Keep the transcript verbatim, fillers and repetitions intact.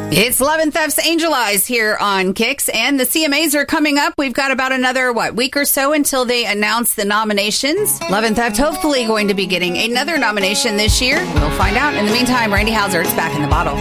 It's Love and Theft's Angel Eyes here on Kicks, and the C M As are coming up. We've got about another, what, week or so until they announce the nominations. Love and Theft hopefully going to be getting another nomination this year. We'll find out. In the meantime, Randy Hauser, it's back in the bottle.